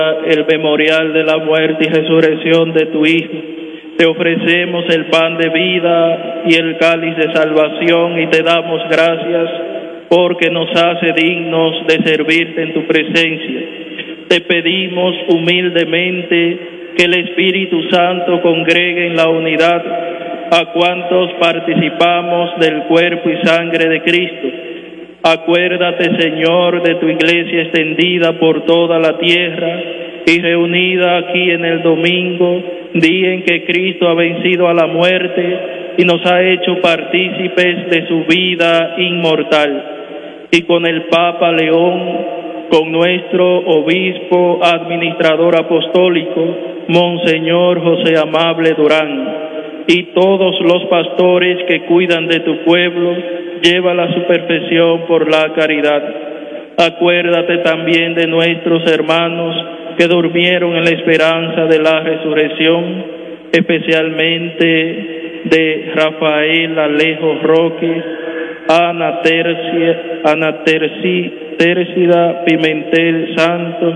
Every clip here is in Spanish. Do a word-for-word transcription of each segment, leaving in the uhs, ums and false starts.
el memorial de la muerte y resurrección de tu Hijo. Te ofrecemos el pan de vida y el cáliz de salvación y te damos gracias porque nos hace dignos de servirte en tu presencia. Te pedimos humildemente que el Espíritu Santo congregue en la unidad a cuantos participamos del cuerpo y sangre de Cristo. Acuérdate, Señor, de tu iglesia extendida por toda la tierra y reunida aquí en el domingo, día en que Cristo ha vencido a la muerte y nos ha hecho partícipes de su vida inmortal. Y con el Papa León, con nuestro obispo administrador apostólico, Monseñor José Amable Durán, y todos los pastores que cuidan de tu pueblo, llévala a su perfección por la caridad. Acuérdate también de nuestros hermanos que durmieron en la esperanza de la resurrección, especialmente de Rafael Alejo Roque, Ana Tercia, Ana Terci, Tercida Pimentel Santos,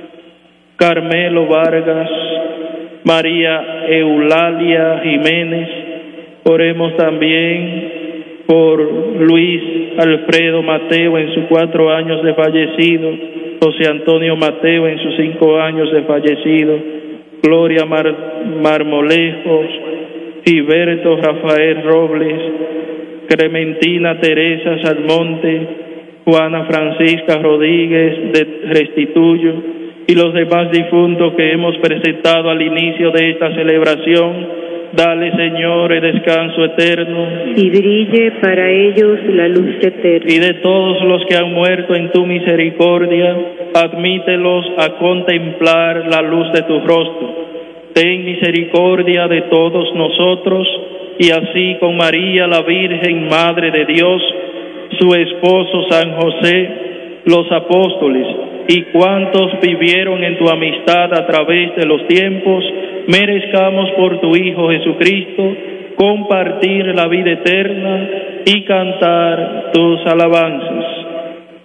Carmelo Vargas, María Eulalia Jiménez. Oremos también por Luis Alfredo Mateo en sus cuatro años de fallecido, José Antonio Mateo en sus cinco años de fallecido, Gloria Mar Marmolejos, Gilberto Rafael Robles, Clementina Teresa Salmonte, Juana Francisca Rodríguez de Restituyo y los demás difuntos que hemos presentado al inicio de esta celebración. Dale, Señor, el descanso eterno. Y brille para ellos la luz eterna. Y de todos los que han muerto en tu misericordia, admítelos a contemplar la luz de tu rostro. Ten misericordia de todos nosotros, y así con María, la Virgen, Madre de Dios, su esposo San José, los apóstoles, y cuantos vivieron en tu amistad a través de los tiempos, merezcamos por tu Hijo Jesucristo compartir la vida eterna y cantar tus alabanzas.